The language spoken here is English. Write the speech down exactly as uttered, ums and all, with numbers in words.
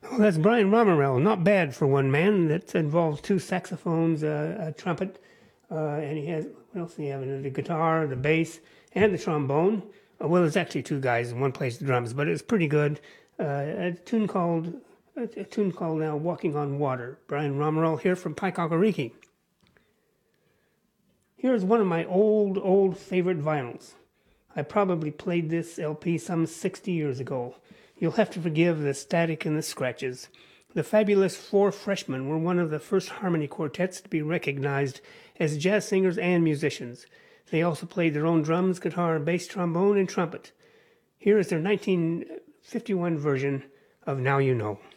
Well, that's Brian Romerell. Not bad for one man. That involves two saxophones, uh, a trumpet, uh, and he has, what else do he have? The guitar, the bass, and the trombone. Uh, well, it's actually two guys, and one plays the drums, but it's pretty good. Uh, a tune called, a, a tune called now Walking on Water. Brian Romerell here from Paikakariki. Here's one of my old, old favorite vinyls. I probably played this L P some sixty years ago. You'll have to forgive the static and the scratches. The Fabulous Four Freshmen were one of the first harmony quartets to be recognized as jazz singers and musicians. They also played their own drums, guitar, bass, trombone, and trumpet. Here is their nineteen fifty-one version of Now You Know.